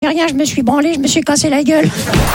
rien, je me suis branlé, je me suis cassé la gueule.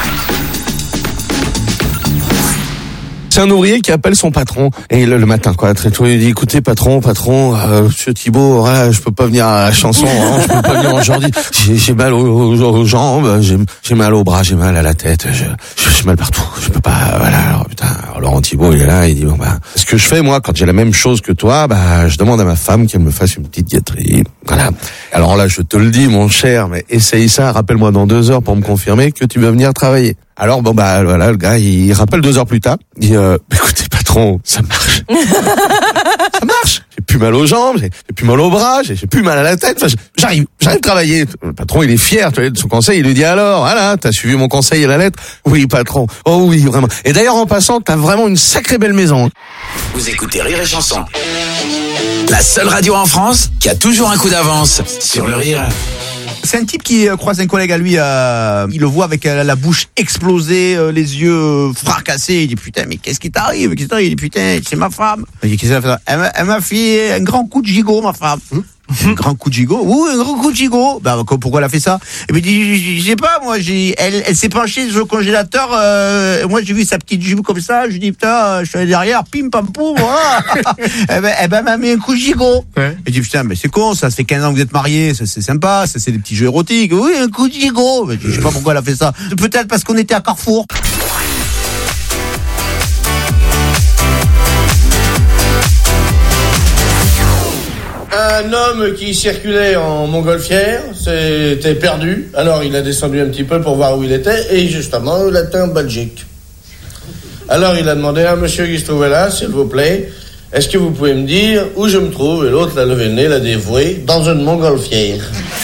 C'est un ouvrier qui appelle son patron et le matin quoi, très tôt, il dit écoutez patron, monsieur Thibault, voilà, je peux pas venir à la chanson, hein, je peux pas venir aujourd'hui. J'ai mal aux jambes, j'ai mal aux bras, j'ai mal à la tête, j'ai mal partout. Je peux pas, voilà. Alors putain, Laurent Thibault il est là, il dit bon bah, ce que je fais moi quand j'ai la même chose que toi, bah je demande à ma femme qu'elle me fasse une petite gâterie. Voilà. Alors là, je te le dis mon cher, mais essaye ça, rappelle-moi dans 2 heures pour me confirmer que tu veux venir travailler. Alors bon bah voilà, le gars il rappelle 2 heures plus tard, il dit écoutez patron, ça marche. Ça marche. J'ai plus mal aux jambes, j'ai plus mal aux bras, j'ai plus mal à la tête, enfin, j'arrive à travailler. Le patron il est fier, tu vois, de son conseil, il lui dit alors, voilà, t'as suivi mon conseil à la lettre? Oui patron. Oh oui, vraiment. Et d'ailleurs en passant, t'as vraiment une sacrée belle maison. Vous écoutez Rire et Chanson. La seule radio en France qui a toujours un coup d'avance sur le rire. C'est un type qui croise un collègue à lui, il le voit avec la bouche explosée, les yeux fracassés. Il dit putain, mais qu'est-ce qui t'arrive? Il dit putain, c'est ma femme. Il dit qu'est-ce qu'elle a fait? Elle m'a fait un grand coup de gigot, ma femme. Un grand coup de gigot? Oui, un grand coup de gigot. Bah, pourquoi elle a fait ça? Et puis, il dit, je sais pas, moi, elle s'est penchée sur le congélateur, moi, j'ai vu sa petite jupe comme ça, je dis, putain, je suis allé derrière, pim, pam, poum, voilà. Eh ben, elle m'a mis un coup de gigot. Ouais. Et je dis, putain, mais c'est con, ça fait 15 ans que vous êtes mariés, ça, c'est sympa, ça, c'est des petits jeux érotiques. Oui, un coup de gigot. Je sais pas pourquoi elle a fait ça. Peut-être parce qu'on était à Carrefour. Un homme qui circulait en montgolfière s'était perdu, alors il a descendu un petit peu pour voir où il était, et justement, il était en Belgique. Alors il a demandé à un monsieur qui se trouvait là, s'il vous plaît, est-ce que vous pouvez me dire où je me trouve? Et l'autre l'a levé le nez, l'a dévoué, dans une montgolfière.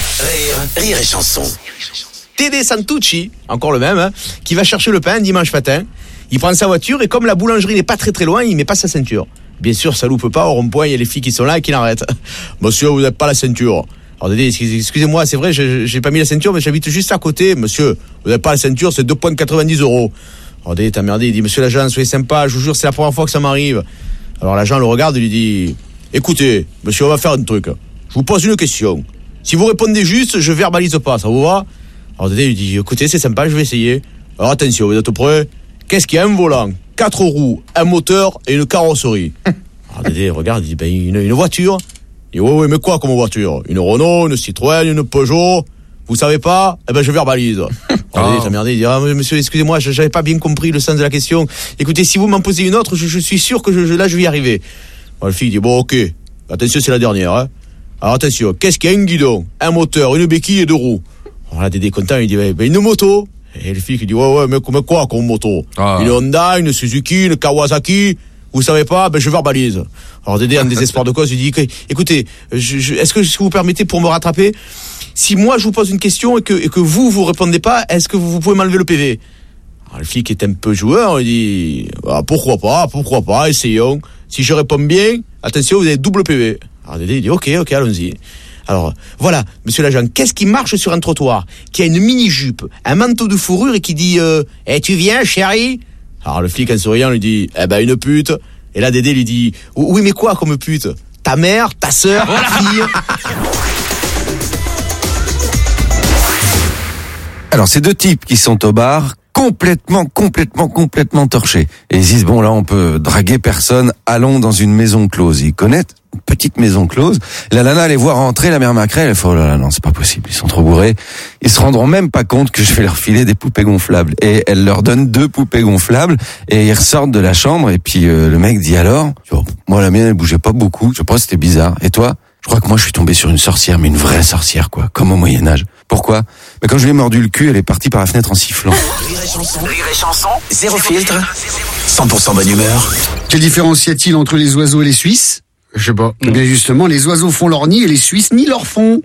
Rire et Chanson. Tedé Santucci, encore le même, hein, qui va chercher le pain dimanche matin. Il prend sa voiture et comme la boulangerie n'est pas très loin, il met pas sa ceinture. Bien sûr, ça loupe pas, au rond-point, il y a les filles qui sont là et qui l'arrêtent. Monsieur, vous n'avez pas la ceinture. Alors, Dédé, excusez-moi, c'est vrai, j'ai pas mis la ceinture, mais j'habite juste à côté. Monsieur, vous n'avez pas la ceinture, c'est 2,90 €. Alors, Dédé, t'as merdé, il dit, monsieur l'agent, soyez sympa, je vous jure, c'est la première fois que ça m'arrive. Alors, l'agent le regarde et lui dit, écoutez, monsieur, on va faire un truc. Je vous pose une question. Si vous répondez juste, je verbalise pas, ça vous va? Alors, Dédé lui dit, écoutez, c'est sympa, je vais essayer. Alors, attention, vous êtes prêts? Qu'est-ce qu'il y a? Un volant, 4 roues, un moteur et une carrosserie. Alors Dédé regarde, il dit, une voiture. Il dit, ouais, mais quoi comme voiture? Une Renault, une Citroën, une Peugeot? Vous savez pas? Eh ben, je verbalise. Alors Dédé, t'as merdé, il dit, monsieur, excusez-moi, j'avais pas bien compris le sens de la question. Écoutez, si vous m'en posez une autre, je suis sûr que là, je vais y arriver. Alors le fille dit, bon, ok. Attention, c'est la dernière, hein. Alors attention, qu'est-ce qu'il y a? Un guidon, un moteur, une béquille et 2 roues. Alors là, Dédé content, il dit, une moto. Et le fille qui dit, ouais, mais quoi comme moto? Une Honda, une Suzuki, une Kawasaki? Vous savez pas? Ben, je verbalise. Alors, Dédé, en désespoir de cause, lui dit, écoutez, est-ce que vous permettez pour me rattraper? Si moi, je vous pose une question et que vous répondez pas, est-ce que vous pouvez m'enlever le PV? Alors, le fille qui est un peu joueur, il dit, pourquoi pas, essayons. Si je réponds bien, attention, vous avez double PV. Alors, Dédé, il dit, ok, allons-y. Alors, voilà, monsieur l'agent, qu'est-ce qui marche sur un trottoir, qui a une mini-jupe, un manteau de fourrure et qui dit, tu viens, chérie? Alors, le flic, en souriant, lui dit, une pute. Et là, Dédé lui dit, oui, mais quoi comme pute? Ta mère, ta sœur, ta fille? Alors, ces 2 types qui sont au bar, complètement torchés. Et ils disent, bon, là, on peut draguer personne, allons dans une maison close. Ils connaissent une petite maison close. La nana les voit rentrer, la mère Macrel, elle fait, oh là là, non, c'est pas possible, ils sont trop bourrés. Ils se rendront même pas compte que je vais leur filer des poupées gonflables. Et elle leur donne 2 poupées gonflables, et ils ressortent de la chambre, et puis le mec dit alors, moi la mienne, elle bougeait pas beaucoup, je pense que c'était bizarre. Et toi? Je crois que moi je suis tombé sur une sorcière, mais une vraie sorcière, quoi, comme au Moyen-Âge. Pourquoi? Mais quand je lui ai mordu le cul, elle est partie par la fenêtre en sifflant. Rire et chanson, zéro filtre, 100% bonne humeur. Quelle différence y a-t-il entre les oiseaux et les Suisses? Je sais pas. Eh bien justement, les oiseaux font leur nid et les Suisses ni leur font.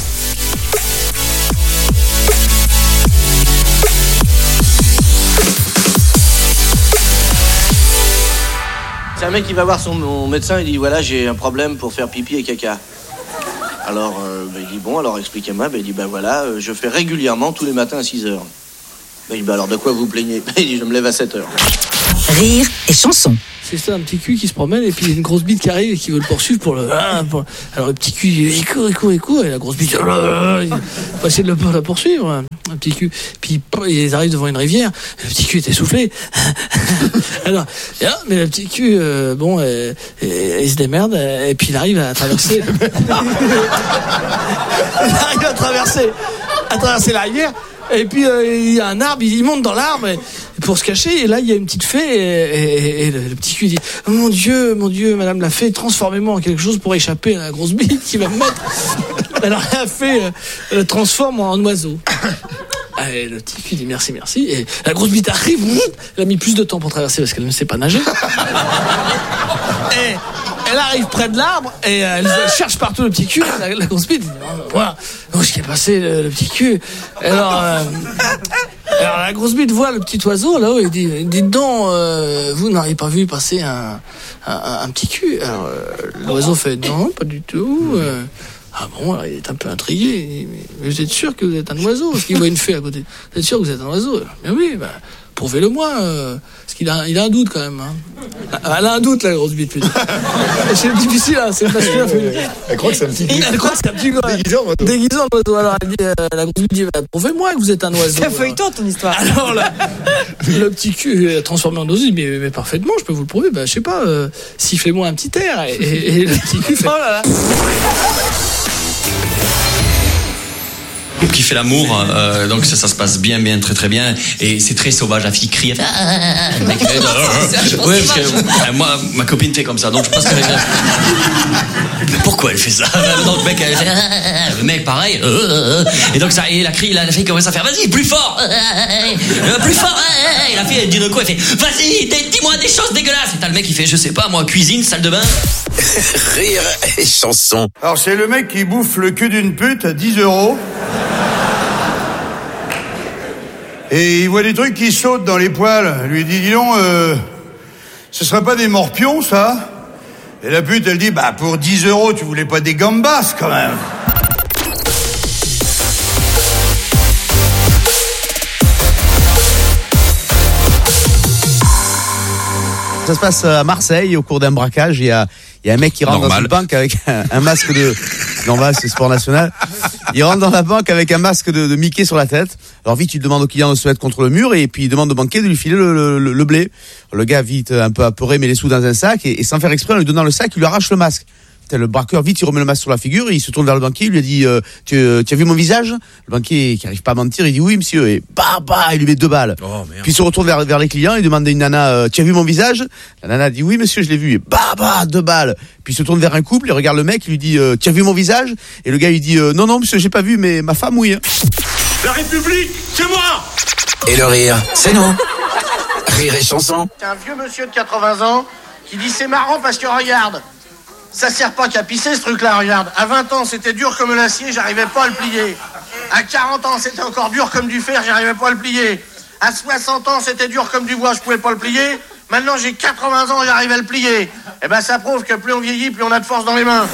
C'est un mec qui va voir mon médecin, il dit voilà, j'ai un problème pour faire pipi et caca. Alors il dit bon, alors expliquez-moi. Il dit voilà, je fais régulièrement tous les matins à 6h. Il dit alors de quoi vous plaignez? Il dit je me lève à 7h. Rire et chanson. C'est ça, un petit cul qui se promène et puis il y a une grosse bite qui arrive et qui veut le poursuivre pour le. Alors le petit cul, il court et la grosse bite, il va essayer de la poursuivre, un petit cul. Puis ils arrivent devant une rivière, le petit cul est essoufflé. Alors, mais le petit cul, il se démerde et puis il arrive à traverser. Il arrive à traverser la rivière. Et puis il y a un arbre, il monte dans l'arbre pour se cacher. Et là il y a une petite fée et le petit cul dit oh, mon Dieu, Madame la fée, transformez-moi en quelque chose pour échapper à la grosse bite qui va me mettre. Alors la fée le transforme en oiseau. Et le petit cul dit merci. Et la grosse bite arrive. Elle a mis plus de temps pour traverser parce qu'elle ne sait pas nager. Et elle arrive près de l'arbre et elle cherche partout le petit cul. La grosse bite dit voilà, ce qui est passé le petit cul. Alors la grosse bite voit le petit oiseau là-haut et dit dites donc, vous n'auriez pas vu passer un petit cul? Alors l'oiseau fait non, pas du tout. Ah bon, alors il est un peu intrigué. Il dit, mais vous êtes sûr que vous êtes un oiseau? Parce qu'il voit une fée à côté. Vous êtes sûr que vous êtes un oiseau? Mais oui, prouvez-le-moi. Parce qu'il a un doute quand même. Hein. Elle a un doute, la grosse bite, putain. C'est difficile, hein, c'est masculin. Elle croit que c'est un petit gars. Elle croit que c'est un petit gars. Déguisant en oiseau. Alors elle dit, la grosse bite dit, prouvez-moi que vous êtes un oiseau. C'est feuilleton ton histoire. Alors là, le petit cul est transformé en oiseau. Il dit, mais parfaitement, je peux vous le prouver. Je sais pas, sifflez-moi un petit air. Et le petit cul fait. Oh là là. Qui fait l'amour, donc ça se passe bien, très bien, et c'est très sauvage. La fille crie, elle fait le mec fait, ouais, parce que moi, ma copine fait comme ça, donc je pense qu'elle pourquoi elle fait ça? Donc le mec pareil, et donc ça, et la fille commence à faire vas-y plus fort, et la fille elle dit de quoi, elle fait vas-y dis-moi des choses dégueulasses, et t'as le mec qui fait je sais pas moi, cuisine, salle de bain. Rire et chanson. Alors c'est le mec qui bouffe le cul d'une pute à 10 €. Et il voit des trucs qui sautent dans les poils. Il lui dit, dis donc, ce serait pas des morpions, ça? Et la pute, elle dit, pour 10 €, tu voulais pas des gambas, quand même. Ça se passe à Marseille, au cours d'un braquage. Il y a un mec qui rentre dans une banque avec un masque de... Normal, c'est sport national. Il rentre dans la banque avec un masque de Mickey sur la tête. Alors vite, il demande au client de se mettre contre le mur et puis il demande au banquier de lui filer le blé. Le gars, vite, un peu apeuré, met les sous dans un sac et sans faire exprès, en lui donnant le sac, il lui arrache le masque. Le braqueur, vite, il remet le masque sur la figure et il se tourne vers le banquier, il lui a dit tu as vu mon visage? Le banquier, qui arrive pas à mentir, il dit oui monsieur, et il lui met 2 balles. Oh, puis il se retourne vers les clients, il demande à une nana tu as vu mon visage? La nana dit oui monsieur, je l'ai vu, et 2 balles. Puis il se tourne vers un couple, il regarde le mec, il lui dit tu as vu mon visage? Et le gars il dit non monsieur, j'ai pas vu, mais ma femme oui. La République, c'est moi! Et le rire, c'est nous. Rire et chanson. C'est un vieux monsieur de 80 ans qui dit c'est marrant parce que regarde, ça sert pas qu'à pisser ce truc-là, regarde. À 20 ans, c'était dur comme l'acier, j'arrivais pas à le plier. À 40 ans, c'était encore dur comme du fer, j'arrivais pas à le plier. À 60 ans, c'était dur comme du bois, je pouvais pas le plier. Maintenant, j'ai 80 ans, j'arrive à le plier. Eh ben, ça prouve que plus on vieillit, plus on a de force dans les mains.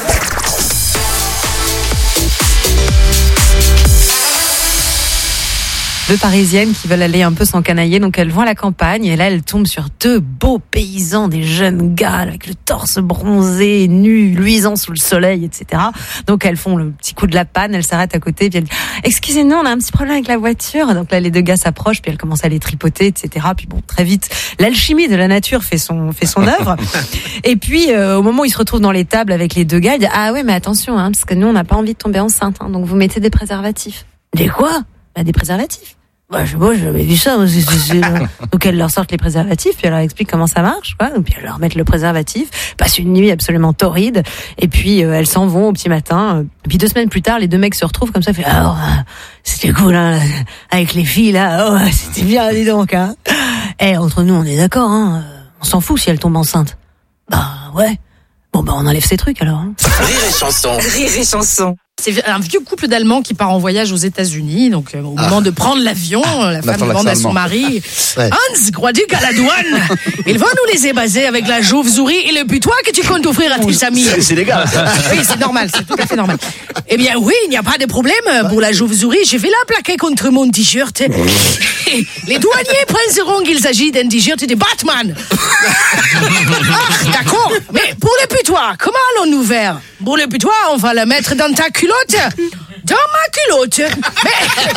Deux Parisiennes qui veulent aller un peu s'encanailler, donc elles vont à la campagne et là elles tombent sur 2 beaux paysans, des jeunes gars avec le torse bronzé, nus, luisant sous le soleil, etc. Donc elles font le petit coup de la panne, elles s'arrêtent à côté, puis elles disent « Excusez-nous, on a un petit problème avec la voiture ». Donc là les 2 gars s'approchent, puis elles commencent à les tripoter, etc. Puis bon, très vite, l'alchimie de la nature fait son œuvre. Et puis au moment où ils se retrouvent dans l'étable avec les 2 gars, ils disent « Ah ouais, mais attention, parce que nous on n'a pas envie de tomber enceinte, donc vous mettez des préservatifs ». « Des quoi ? Des préservatifs ». J'avais vu ça. Donc elles leur sortent les préservatifs, puis elles leur expliquent comment ça marche, quoi. Puis elles leur mettent le préservatif, passent une nuit absolument torride, et puis elles s'en vont au petit matin. Et puis 2 semaines plus tard, les 2 mecs se retrouvent comme ça, fait c'était cool, hein, avec les filles là, c'était bien, dis donc, hein. Entre nous, on est d'accord, hein. On s'en fout si elles tombent enceintes. Ouais. Bon on enlève ces trucs alors. Hein. Rire et chanson. Rire et chanson. C'est un vieux couple d'Allemands qui part en voyage aux États-Unis. Donc, au moment de prendre l'avion, la femme demande à son mari Hans, crois-tu qu'à la douane, ils vont nous laisser baser avec la chauve-souris et le putois que tu comptes offrir à tes amis? C'est légal. Oui, c'est normal, c'est tout à fait normal. Eh bien, oui, il n'y a pas de problème. Pour la chauve-souris, je vais la plaquer contre mon t-shirt. Les douaniers penseront qu'il s'agit d'un t-shirt de Batman. Ah, d'accord. Mais pour le putois, comment allons-nous faire? Pour le putois, on va le mettre dans ta culotte. Dans ma culotte. Mais